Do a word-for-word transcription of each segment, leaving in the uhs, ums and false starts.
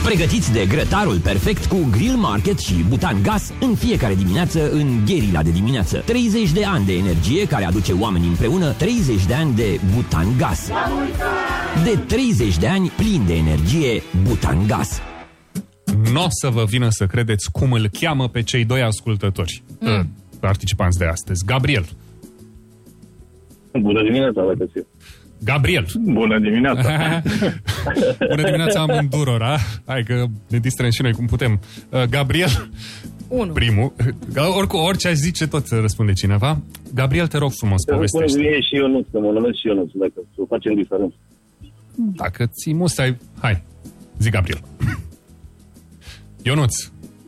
Pregătiți de grătarul perfect cu Grill Market și butan gas în fiecare dimineață în Gherila de dimineață. treizeci de ani de energie care aduce oamenii împreună, treizeci de ani de butan gas. De treizeci de ani plin de energie butan gas. Nu o să vă vină să credeți cum îl cheamă pe cei doi ascultători, mm. participanți de astăzi. Gabriel. Bună dimineața, vă găsit. Gabriel. Bună dimineața. Bună dimineața amândurora. Hai că ne distrăm și noi cum putem. Uh, Gabriel. Unu. Primul. Oricum, orice aș zice, tot răspunde cineva. Gabriel, te rog frumos, povestește. Bună și eu nu, mă numesc și eu nu, dacă o facem diferent. Dacă ții musai... Hai, zi Gabriel. Ionuț.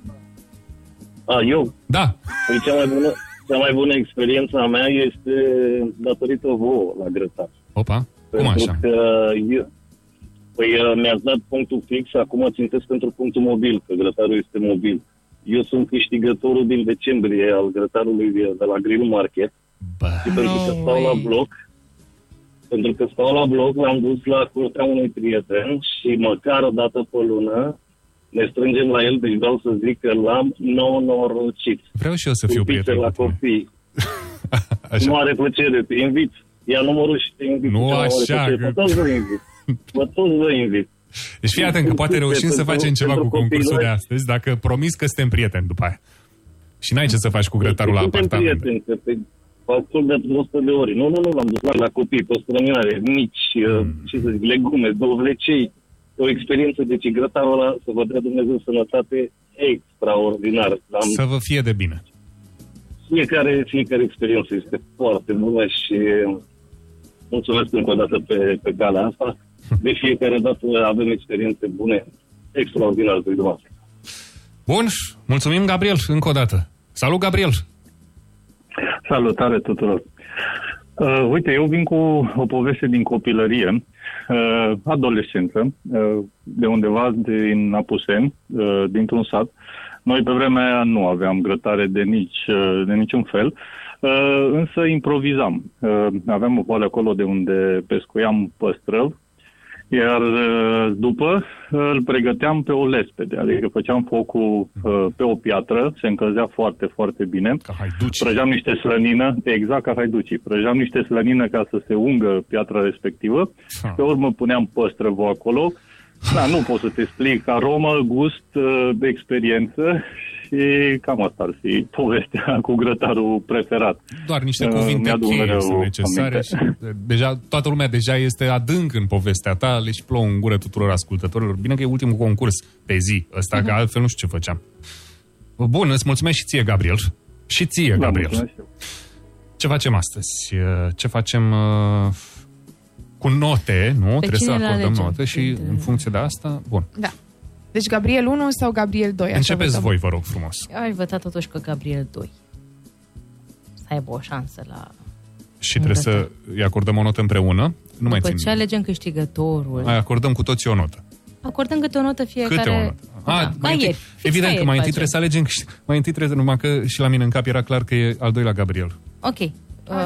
A, eu? Da. Păi cea mai bună, cea mai bună experiență a mea este datorită vouă la grătar. Opa, pentru cum așa? Că eu, păi mi-ați dat punctul fix, acum țintesc pentru punctul mobil, că grătarul este mobil. Eu sunt câștigătorul din decembrie al grătarului de la Grill Market. Bă. Și pentru că stau la bloc, pentru că stau la bloc, l-am dus la curtea unui prieten și măcar o dată pe lună ne strângem la el, deci vreau să zic că l-am nou-norocit. Vreau și eu să fiu prieten la cu tine. copii. Nu are plăcere, te invit. Ia numărul și te invit. Nu așa. Pe toți vă invit. Pe toți vă invit. Deci fii atent că poate reușim să facem ceva cu concursul de astăzi, dacă promiți că suntem prieteni după aia. Și n-ai ce să faci cu grătarul la apartament. Prieteni, că pe factul de o sută de ori. Nu, nu, nu, l-am dus la, la copii, pe străminare, mici, mm. ce să zic, legume, dovlecei. O experiență, deci grătarul ăla, să vă dea Dumnezeu sănătate, extraordinar. Am... Să vă fie de bine. Fiecare, fiecare experiență este foarte bună și mulțumesc încă o dată pe, pe calea asta. De fiecare dată avem experiențe bune, extraordinare de dumneavoastră. Bun, mulțumim Gabriel încă o dată. Salut Gabriel! Salutare tuturor! Uh, uite, eu vin cu o poveste din copilărie, uh, adolescență, uh, de undeva din Apuseni, uh, dintr-un sat. Noi pe vremea aia nu aveam grătare de, nici, uh, de niciun fel, uh, însă improvizam. Uh, aveam o poală acolo de unde pescuiam păstrăv, iar uh, după uh, îl pregăteam pe o lespede, adică făceam focul uh, pe o piatră, se încălzea foarte, foarte bine. Ca haiduci. Prăjeam niște slănină, exact ca haiducii, prăjeam niște slănină ca să se ungă piatra respectivă, ha. Pe urmă puneam păstrăvul acolo. Da, nu pot să te explic, aromă, gust, uh, experiență și cam asta ar fi povestea cu grătarul preferat. Doar niște cuvinte uh, cheie sunt necesare și deja, toată lumea deja este adânc în povestea ta, le și plouă în gură tuturor ascultătorilor. Bine că e ultimul concurs pe zi ăsta, uh-huh. că altfel nu știu ce făceam. Bun, îți mulțumesc și ție, Gabriel. Și ție, da, Gabriel. Ce facem astăzi? Ce facem... Uh... cu note, nu? Pe trebuie să acordăm note și de... în funcție de asta, bun. Da. Deci Gabriel unu sau Gabriel doi? Începeți voi, vă rog frumos. Eu aș vota totuși că Gabriel doi. Să aibă o șansă la... Și trebuie să îi acordăm o notă împreună? Nu După mai țin. ce alegem câștigătorul... Hai, acordăm cu toții o notă. Acordăm câte o notă fiecare... Câte o notă? A, da, mai întâi, ieri. Evident că mai întâi trebuie să alegem... Mai întâi trebuie, numai că și la mine în cap era clar că e al doilea Gabriel. Ok. Uh,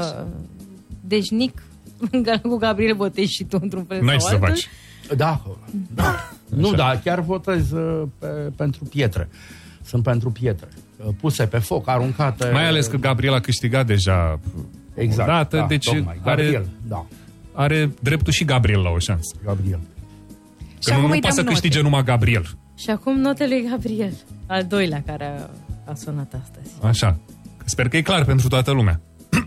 deci Nic... cu Gabriel votezi și tu într-un fel N-ai sau ce altul. să faci. Da. da. Nu, da, chiar votez uh, pe, pentru pietre. Sunt pentru pietre. Uh, puse pe foc, aruncate... Mai ales că Gabriel a câștigat deja exact, o dată, da, deci tocmai, are, Gabriel, da. are dreptul și Gabriel la o șansă. Gabriel. Că nu, nu poate să câștige note. Numai Gabriel. Și acum notele lui Gabriel, al doilea care a, a sunat astăzi. Așa. Sper că e clar pentru toată lumea.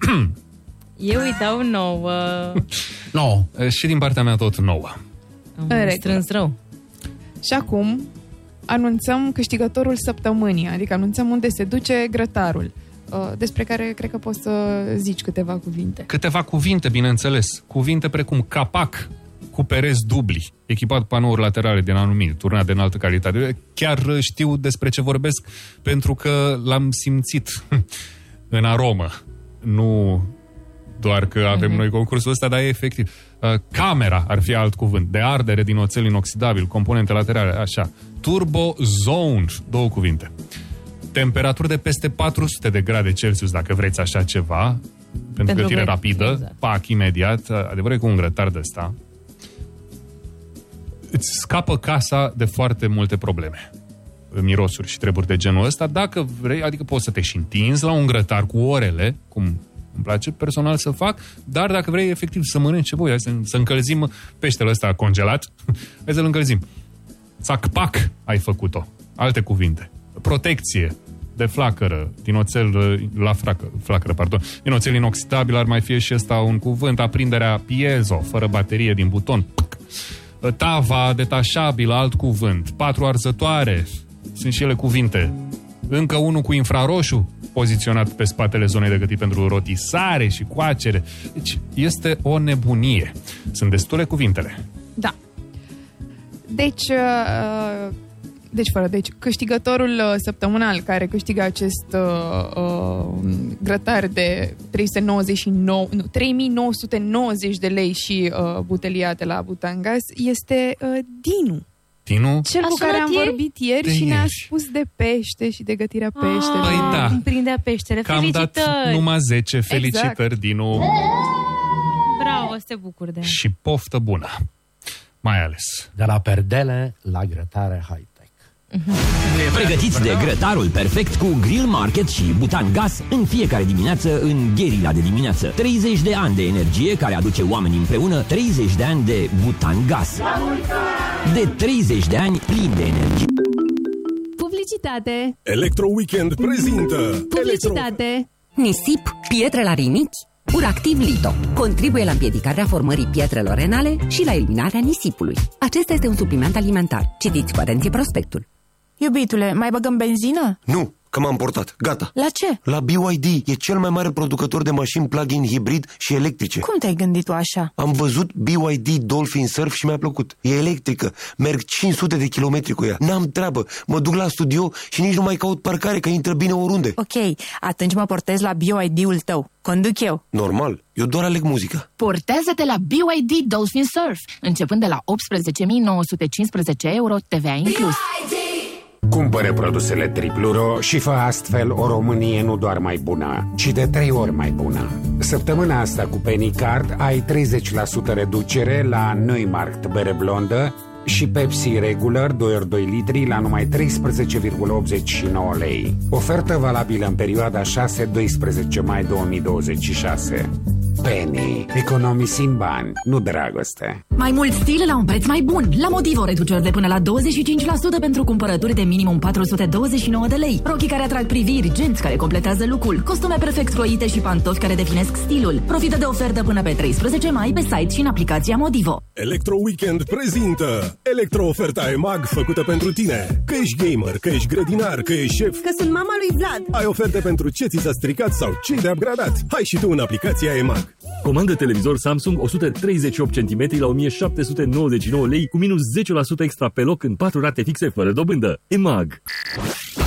Eu îi dau nouă. nouă. Și din partea mea tot nouă. Am strâns rău. Și acum anunțăm câștigătorul săptămânii, adică anunțăm unde se duce grătarul, despre care cred că poți să zici câteva cuvinte. Câteva cuvinte, bineînțeles. Cuvinte precum capac cu pereți dubli, echipat panouri laterale din aluminiu, turnat de înaltă calitate. Chiar știu despre ce vorbesc pentru că l-am simțit în aromă. Nu... doar că avem uh-huh. noi concursul ăsta, dar e efectiv. Uh, camera ar fi alt cuvânt. De ardere din oțel inoxidabil, componente laterale, așa. Turbo Zone, două cuvinte. Temperaturi de peste patru sute de grade Celsius, dacă vreți așa ceva, pentru, pentru gătire rapidă, exact. Pac, imediat, adevărul e cu un grătar de ăsta. îți scapă casa de foarte multe probleme, mirosuri și treburi de genul ăsta, dacă vrei, adică poți să te și întinzi la un grătar cu orele, cum îmi place personal să fac, dar dacă vrei efectiv să mănânci, ce voi, hai să, să încălzim peștele ăsta congelat, hai să-l încălzim. Țac-pac ai făcut-o. Alte cuvinte. Protecție de flacără, din oțel la fracă, flacără, pardon, din oțel inoxidabil ar mai fi și ăsta un cuvânt, aprinderea piezo, fără baterie din buton. Tava detașabilă, alt cuvânt. Patru arzătoare, sunt și ele cuvinte. Încă unul cu infraroșu, poziționat pe spatele zonei de gătit pentru rotisare și coacere. Deci este o nebunie. Sunt destule cuvintele. Da. Deci, uh, deci fără, deci câștigătorul uh, săptămânal care câștigă acest uh, uh, grătar de trei sute nouăzeci și nouă, nu, trei mii nouă sute nouăzeci de lei și uh, butelia de la Butangas este uh, Dinu. Dinu? Cel cu care am ieri? vorbit ieri de și ne-a ieri. spus de pește și de gătirea peștelui. Păi da. Îmi prindea peștele. Că am dat Felicitări! numai zece. Felicitări, exact. Dinu. Bravo, să te bucur de Și poftă bună. Mai ales. De la perdele la grătare high-tech. Pregătiți de grătarul perfect cu Grill Market și butan gas în fiecare dimineață în Gherila de dimineață. treizeci de ani de energie care aduce oamenii împreună, treizeci de ani de butan gas. De treizeci de ani plin de energie. Publicitate. Electro Weekend prezintă Publicitate. Nisip, pietre la rinichi? Uractiv Lito contribuie la împiedicarea formării pietrelor renale și la eliminarea nisipului. Acesta este un supliment alimentar. Citiți cu atenție prospectul. Iubitule, mai băgăm benzină? Nu, că m-am portat. Gata. La ce? La B Y D. E cel mai mare producător de mașini plug-in hibrid și electrice. Cum te-ai gândit tu așa? Am văzut B Y D Dolphin Surf și mi-a plăcut. E electrică. Merg cinci sute de kilometri cu ea. N-am treabă. Mă duc la studio și nici nu mai caut parcare, că intră bine oriunde. Ok, atunci mă portez la B Y D-ul tău. Conduc eu. Normal. Eu doar aleg muzica. Portează-te la B Y D Dolphin Surf, începând de la optsprezece mii nouă sute cincisprezece euro, T V A inclus. Cumpără produsele Tripluro și fă astfel o Românie nu doar mai bună, ci de trei ori mai bună. Săptămâna asta cu Penny Card ai treizeci la sută reducere la Neumarkt bere blondă și Pepsi Regular doi ori doi litri la numai treisprezece virgulă optzeci și nouă lei. Ofertă valabilă în perioada șase doisprezece mai două mii douăzeci și șase. Penny. Economisim bani, nu dragoste. Mai mult stil la un preț mai bun. La Motivo, reduceri de până la douăzeci și cinci la sută pentru cumpărături de minimum patru sute douăzeci și nouă de lei. Rochii care atrag priviri, genți care completează look-ul, costume perfect croite și pantofi care definesc stilul. Profită de ofertă până pe treisprezece mai pe site și în aplicația Motivo. Electro Weekend prezintă Electro-oferta E M A G făcută pentru tine. Că ești gamer, că ești grădinar, că ești șef, că sunt mama lui Vlad. Ai oferte pentru ce ți s-a stricat sau ce de upgradat. Hai și tu în aplicația E M A G. Comandă televizor Samsung o sută treizeci și opt centimetri la o mie șapte sute nouăzeci și nouă lei cu minus zece la sută extra pe loc în patru rate fixe fără dobândă. E M A G.